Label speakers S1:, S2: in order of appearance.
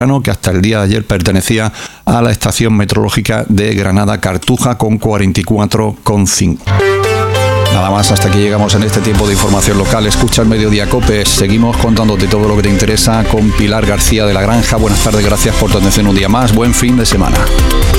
S1: que hasta el día de ayer pertenecía a la estación meteorológica de Granada Cartuja con 44,5. Nada más, hasta aquí llegamos en este tiempo de información local. Escucha el Mediodía COPE. Seguimos contándote todo lo que te interesa con Pilar García de la Granja. Buenas tardes, gracias por tu atención un día más. Buen fin de semana.